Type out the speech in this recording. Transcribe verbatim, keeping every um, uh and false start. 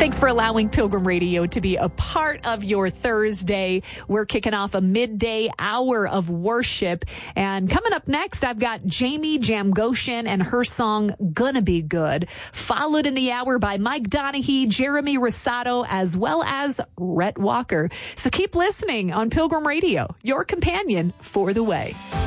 Thanks for allowing Pilgrim Radio to be a part of your Thursday. We're kicking off a midday hour of worship. And coming up next, I've got Jamie Jamgoshen and her song, Gonna Be Good, followed in the hour by Mike Donahue, Jeremy Rosado, as well as Rhett Walker. So keep listening on Pilgrim Radio, your companion for the way.